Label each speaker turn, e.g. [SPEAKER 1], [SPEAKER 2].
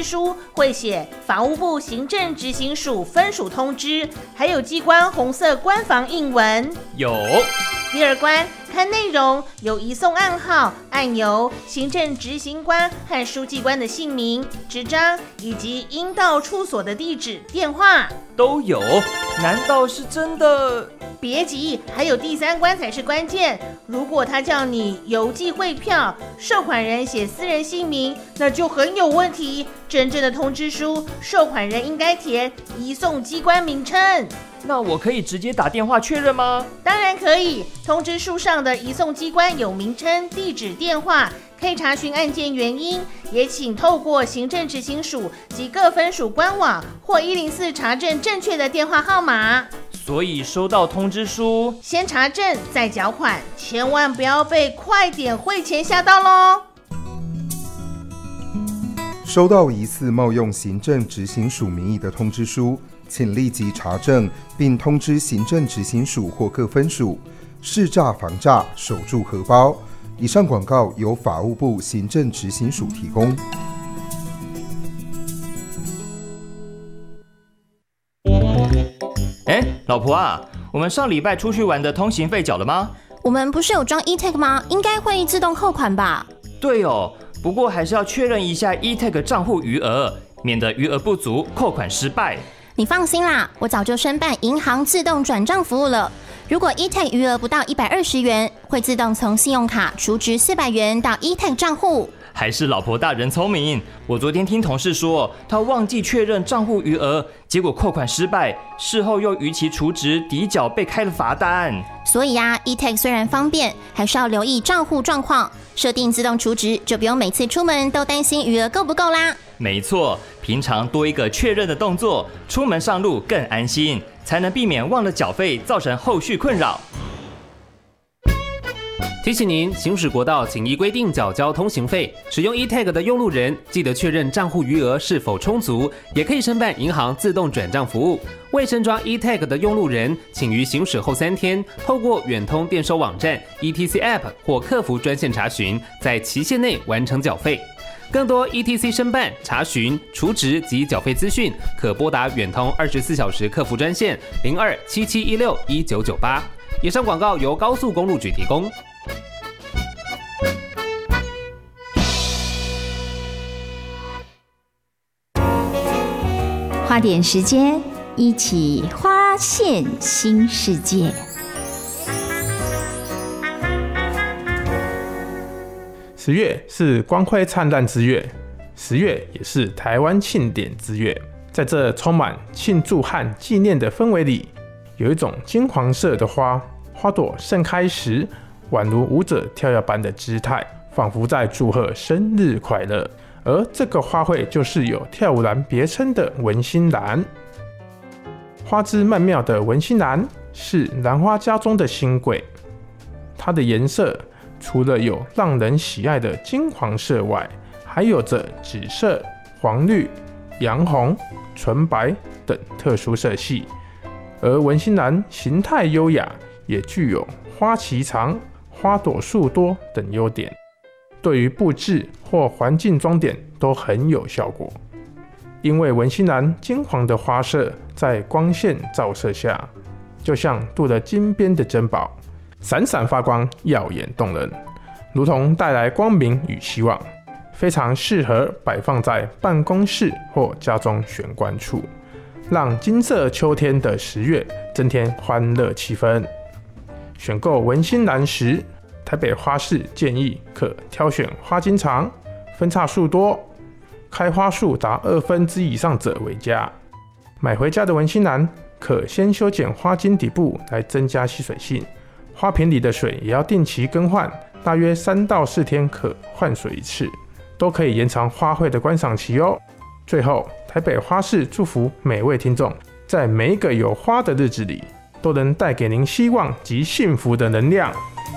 [SPEAKER 1] 书会写法务部行政执行署分署通知，还有机关红色官方印文。
[SPEAKER 2] 有。
[SPEAKER 1] 第二关看内容，有移送暗号、案由、行政执行官和书记官的姓名、执章以及应到处所的地址、电话
[SPEAKER 2] 都有。难道是真的？
[SPEAKER 1] 别急，还有第三关才是关键。如果他叫你邮寄汇票，受款人写私人姓名，那就很有问题。真正的通知书，受款人应该填移送机关名称。
[SPEAKER 2] 那我可以直接打电话确认吗？
[SPEAKER 1] 当然可以，通知书上的移送机关有名称、地址、电话，可以查询案件原因，也请透过行政执行署及各分署官网或104查证正确的电话号码。
[SPEAKER 2] 所以收到通知书，
[SPEAKER 1] 先查证再缴款，千万不要被快点汇钱吓到咯。
[SPEAKER 3] 收到疑似冒用行政执行署名义的通知书，请立即查证并通知行政执行署或各分署，识诈防诈，守住荷包。以上广告由法务部行政执行署提供。
[SPEAKER 2] 老婆啊，我们上礼拜出去玩的通行费缴了吗？
[SPEAKER 4] 我们不是有装 e-tag 吗？应该会自动扣款吧？
[SPEAKER 2] 对哦，不过还是要确认一下 e-tag 账户余额，免得余额不足，扣款失败。
[SPEAKER 4] 你放心啦，我早就申办银行自动转账服务了。如果 e-tag 余额不到120元，会自动从信用卡储值400元到 e-tag 账户。
[SPEAKER 2] 还是老婆大人聪明，我昨天听同事说，他忘记确认账户余额，结果扣款失败，事后又逾期储值抵缴，被开了罚单。
[SPEAKER 4] 所以e-tag 虽然方便，还是要留意账户状况，设定自动储值，就不用每次出门都担心余额够不够啦。
[SPEAKER 2] 没错，平常多一个确认的动作，出门上路更安心，才能避免忘了缴费造成后续困扰。
[SPEAKER 5] 提醒您，行驶国道请依规定缴交通行费。使用 e-tag 的用路人，记得确认账户余额是否充足，也可以申办银行自动转账服务。未申装 e-tag 的用路人，请于行驶后3天，透过远通电收网站、ETC App 或客服专线查询，在期限内完成缴费。更多 ETC 申办、查询、储值及缴费资讯，可拨打远通24小时客服专线0277161998。以上广告由高速公路局提供。
[SPEAKER 6] 花点时间，一起发现新世界。
[SPEAKER 7] 10月是光辉灿烂之月，10月也是台湾庆典之月。在这充满庆祝和纪念的氛围里，有一种金黄色的花，花朵盛开时，宛如舞者跳跃般的姿态，仿佛在祝贺生日快乐。而这个花卉就是有跳舞兰别称的文心兰。花枝曼妙的文心兰是兰花家中的新贵，它的颜色除了有让人喜爱的金黄色外，还有着紫色、黄绿、洋红、纯白等特殊色系。而文心兰形态优雅，也具有花期长、花朵数多等优点，对于布置或环境装点都很有效果。因为文心兰金黄的花色在光线照射下，就像镀了金边的珍宝，闪闪发光，耀眼动人，如同带来光明与希望，非常适合摆放在办公室或家中玄关处，让金色秋天的10月增添欢乐气氛。选购文心兰时，台北花市建议可挑选花茎长、分叉数多、开花数达1/2以上者为佳。买回家的文心兰可先修剪花茎底部来增加吸水性，花瓶里的水也要定期更换，大约3到4天可换水一次，都可以延长花卉的观赏期哦。最后，台北花市祝福每位听众，在每一个有花的日子里，都能带给您希望及幸福的能量。